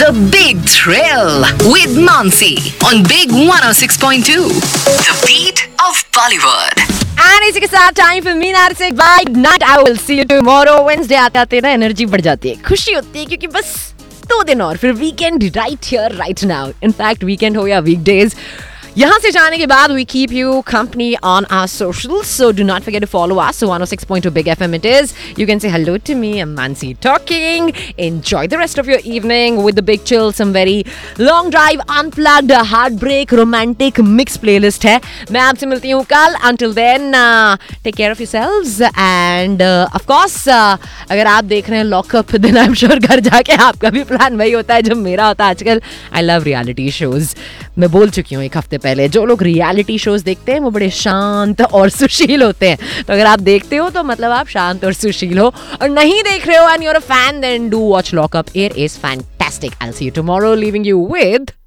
The Big Thrill with Mansi on Big 106.2. The beat of Bollywood. And इसी के साथ time फिर मीनार से bye night. I will see you tomorrow. Wednesday आते आते ना एनर्जी बढ़ जाती है, खुशी होती है क्योंकि बस 2 दिन और फिर weekend right here right now. In fact weekend हो या वीकडेज, यहाँ से जाने के बाद we keep you company on our socials, so do not forget to follow us. So 106.2 Big FM it is. You can say hello to me. I'm Mansi talking. Enjoy the rest of your evening with the Big Chill, some very long drive, unplugged, heartbreak, romantic mix playlist है. मैं आपसे मिलती हूँ कल. Until then, take care of yourselves and of course अगर आप देख रहे हैं लॉकअप, then I'm sure घर जाके आपका भी प्लान वही होता है जो मेरा होता है आजकल. I love reality shows. मैं बोल चुकी हूँ एक हफ्ते पहले, जो लोग रियलिटी शोज देखते हैं वो बड़े शांत और सुशील होते हैं. तो अगर आप देखते हो तो मतलब आप शांत और सुशील हो, और नहीं देख रहे हो and you are a fan, then do watch lockup. It is fantastic. I will see you tomorrow, leaving you with